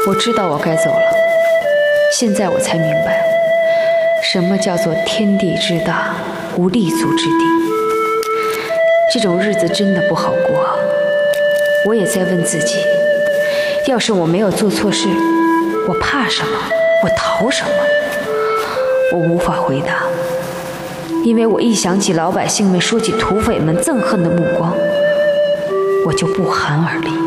我知道我该走了，现在我才明白，什么叫做天地之大，无立足之地。这种日子真的不好过。我也在问自己，要是我没有做错事，我怕什么？我逃什么？我无法回答，因为我一想起老百姓们说起土匪们憎恨的目光，我就不寒而栗。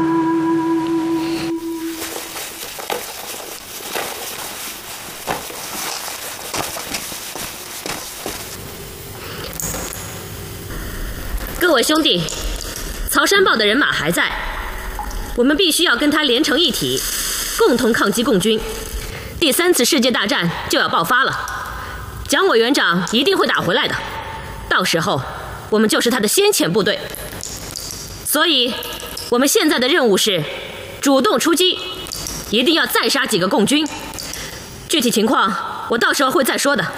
各位兄弟，曹山豹的人马还在，我们必须要跟他连成一体，共同抗击共军。第3次世界大战就要爆发了，蒋委员长一定会打回来的，到时候我们就是他的先遣部队。所以我们现在的任务是主动出击，一定要再杀几个共军。具体情况我到时候会再说的。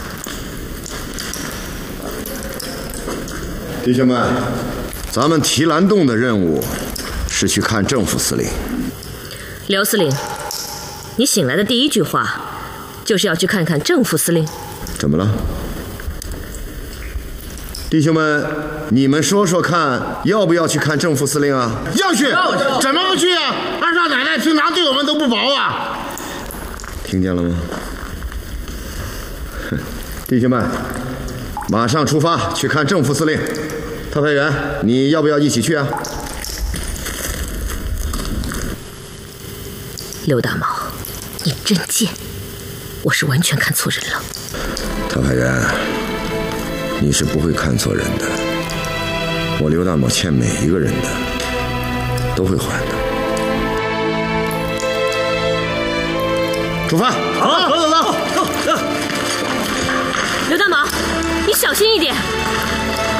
弟兄们，咱们提篮洞的任务是去看正副司令。 刘司令，你醒来的第一句话就是要去看看正副司令。 怎么了？弟兄们，你们说说看，要不要去看正副司令啊？ 要去，怎么不去啊？二少奶奶平常对我们都不薄啊！ 听见了吗？弟兄们，马上出发去看正副司令。特派员，你要不要一起去啊？ 刘大毛，你真贱，我是完全看错人了。 特派员，你是不会看错人的，我刘大某欠每一个人的都会还的。出发！ 好，走。 刘大毛，你小心一点。